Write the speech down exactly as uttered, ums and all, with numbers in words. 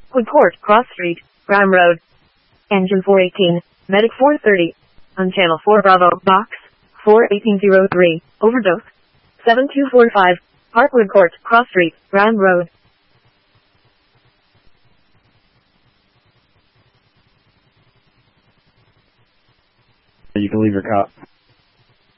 Wood Court, Cross Street, Grime Road. Engine four eighteen, Medic four thirty. On Channel four Bravo, Box four eighteen oh three, Overdose. seven two four five, Parkwood Court, Cross Street, Grime Road. You can leave your cop.